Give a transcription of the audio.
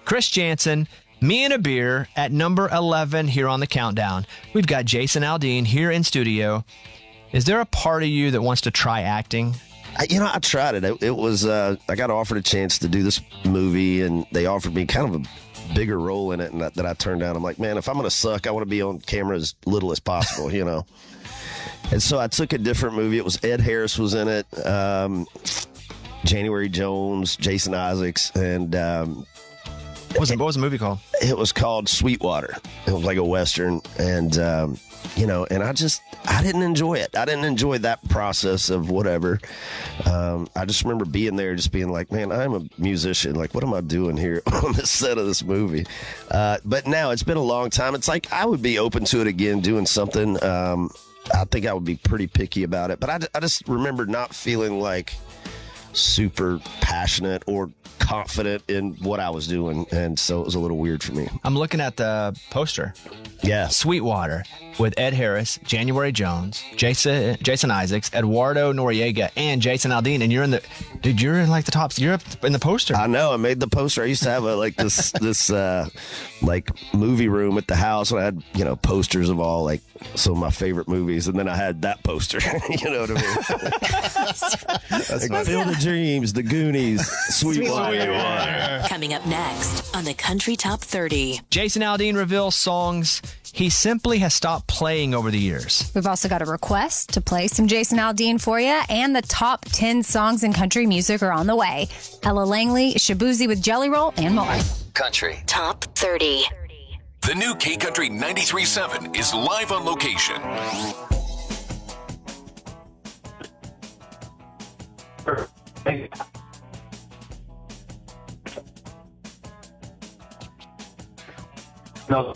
Chris Jansen, Me and a Beer at number 11 here on the countdown. We've got Jason Aldean here in studio. Is there a part of you that wants to try acting? I tried it. It was, I got offered a chance to do this movie, and they offered me kind of a bigger role in it, and that I turned down. I'm like, man, if I'm going to suck, I want to be on camera as little as possible, And so I took a different movie. It was Ed Harris was in it, January Jones, Jason Isaacs, and what was the movie called? It was called Sweetwater. It was like a Western, and and I didn't enjoy it. I didn't enjoy that process of whatever. I just remember being there, just being like, man, I'm a musician. Like, what am I doing here on the set of this movie? But now it's been a long time. It's like I would be open to it again, doing something. I think I would be pretty picky about it. But I just remember not feeling like super passionate or confident in what I was doing, and so it was a little weird for me. I'm looking at the poster. Yeah. Sweetwater with Ed Harris, January Jones, Jason Isaacs, Eduardo Noriega, and Jason Aldean, and you're in like the top. You're up in the poster. I know. I made the poster. I used to have this like movie room at the house, and I had posters of all like some of my favorite movies, and then I had that poster. You know what I mean? That's Field of Dreams, The Goonies, Sweetwater. Coming up next on the Country Top 30. Jason Aldean reveals songs he simply has stopped playing over the years. We've also got a request to play some Jason Aldean for you, and the top 10 songs in country music are on the way. Ella Langley, Shabuzi with Jelly Roll, and more. Country Top 30. The new K-Country 93.7 is live on location. No.